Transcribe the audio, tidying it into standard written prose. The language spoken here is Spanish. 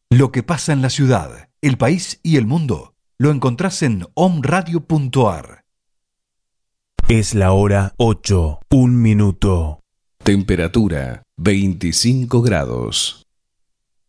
Lo que pasa en la ciudad, el país y el mundo lo encontrás en omradio.ar. Es la hora 8, 1 minuto. Temperatura 25 grados.